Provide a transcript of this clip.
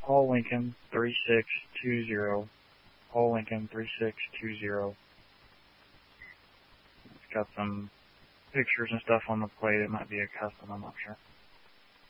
Paul Lincoln 3620. Paul Lincoln 3620. It's got some pictures and stuff on the plate. It might be a custom, I'm not sure.